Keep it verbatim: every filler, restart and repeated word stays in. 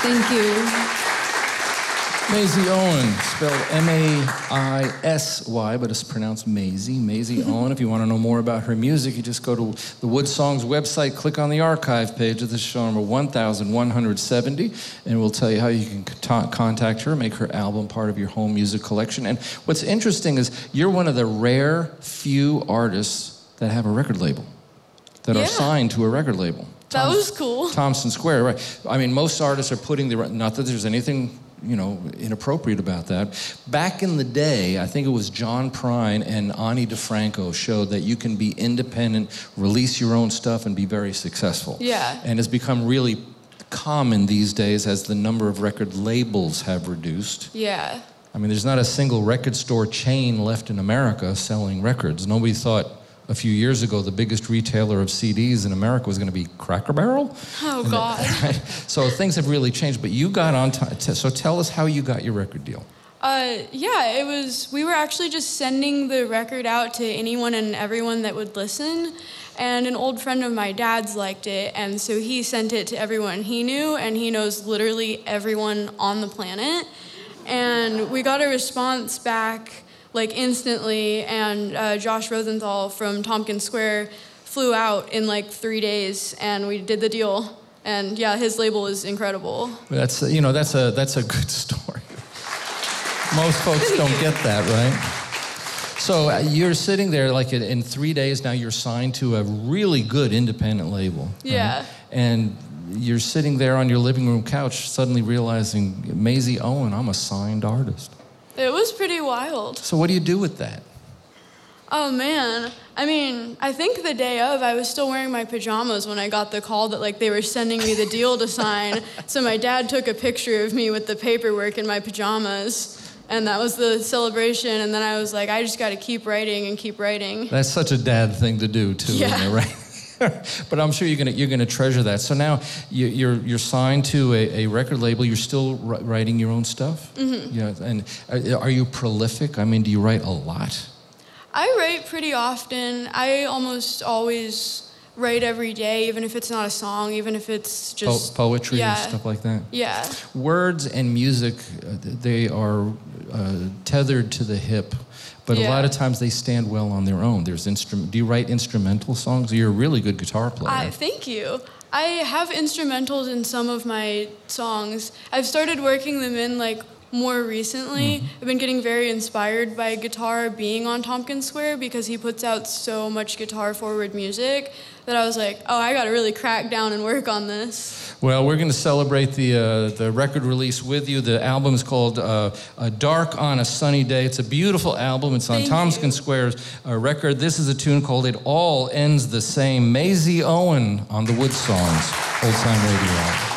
Thank you. Maisie Owen, spelled M A I S Y, but it's pronounced Maisie. Maisie Owen. If you want to know more about her music, you just go to the Wood Songs website, click on the archive page of the show number one thousand one hundred seventy, and we'll tell you how you can con- contact her, make her album part of your home music collection. And what's interesting is you're one of the rare few artists that have a record label, that yeah. are signed to a record label. That Tom- was cool. Thompson Square, right. I mean, most artists are putting the, not that there's anything, you know, inappropriate about that. Back in the day, I think it was John Prine and Ani DeFranco showed that you can be independent, release your own stuff, and be very successful. Yeah. And it's become really common these days as the number of record labels have reduced. Yeah. I mean, there's not a single record store chain left in America selling records. Nobody thought a few years ago the biggest retailer of C Ds in America was going to be Cracker Barrel. Oh, And God. that- right? So things have really changed, but you got on time. So tell us how you got your record deal. Uh, yeah, it was, we were actually just sending the record out to anyone and everyone that would listen. And an old friend of my dad's liked it, and so he sent it to everyone he knew, and he knows literally everyone on the planet. And we got a response back like instantly, and uh, Josh Rosenthal from Tompkins Square flew out in like three days, and we did the deal. And yeah, his label is incredible. That's you know that's a that's a good story. Most folks don't get that, right? So uh, you're sitting there like in, in three days now. You're signed to a really good independent label. Yeah. Right? And you're sitting there on your living room couch, suddenly realizing, Maisie Owen, I'm a signed artist. It was pretty wild. So what do you do with that? Oh, man. I mean, I think the day of, I was still wearing my pajamas when I got the call that, like, they were sending me the deal to sign. So my dad took a picture of me with the paperwork in my pajamas, and that was the celebration. And then I was like, I just got to keep writing and keep writing. That's such a dad thing to do, too, Yeah. isn't it, right? But I'm sure you're gonna you're gonna treasure that. So now you, you're you're signed to a, a record label. You're still writing your own stuff. Mm-hmm. Yeah. And are, are you prolific? I mean, do you write a lot? I write pretty often. I almost always write every day, even if it's not a song, even if it's Po- just poetry yeah. and stuff like that. Yeah. Words and music, uh, they are uh, tethered to the hip. But Yeah. a lot of times they stand well on their own. There's instrument. Do you write instrumental songs? You're a really good guitar player. I, thank you. I have instrumentals in some of my songs. I've started working them in like more recently. Mm-hmm. I've been getting very inspired by guitar being on Tompkins Square because he puts out so much guitar forward music that I was like, oh, I got to really crack down and work on this. Well, we're going to celebrate the uh, the record release with you. The album is called uh, uh, Dark on a Sunny Day. It's a beautiful album. It's on Thank Tompkins you. Square's uh, record. This is a tune called It All Ends the Same. Maisie Owen on the Wood Songs, Old Time Radio.